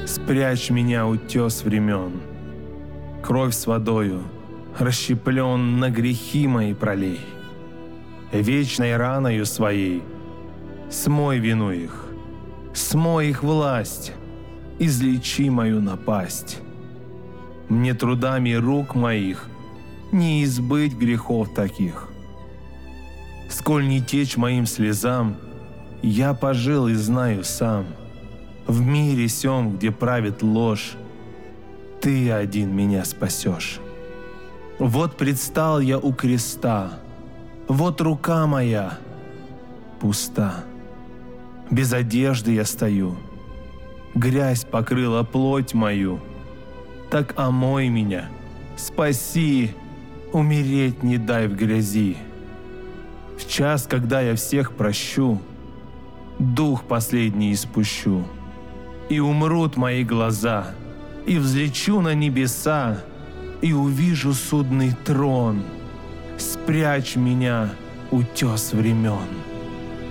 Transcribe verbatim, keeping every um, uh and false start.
Спрячь меня, утес времен. Кровь с водою расщеплен на грехи мои пролей. Вечной раною своей смой вину их, смой их власть, излечи мою напасть. Мне трудами рук моих не избыть грехов таких. Сколь не течь моим слезам, я пожил и знаю сам. В мире сём, где правит ложь, Ты один меня спасешь. Вот предстал я у креста, вот рука моя пуста. Без одежды я стою, грязь покрыла плоть мою. Так омой меня, спаси, умереть не дай в грязи. В час, когда я всех прощу, дух последний испущу, и умрут мои глаза, и взлечу на небеса, и увижу судный трон. Спрячь меня, утес времен.